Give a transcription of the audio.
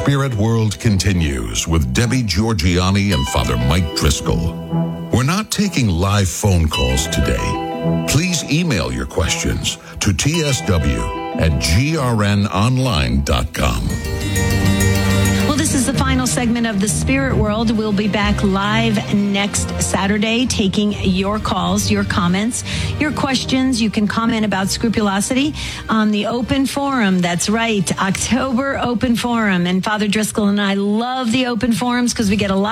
Spirit World continues with Debbie Georgiani and Father Mike Driscoll. We're not taking live phone calls today. Please email your questions to tsw@grnonline.com. Well, this is the final segment of the Spirit World. We'll be back live next Saturday, taking your calls, your comments, your questions. You can comment about scrupulosity on the open forum. That's right, October open forum. And Father Driscoll and I love the open forums because we get a lot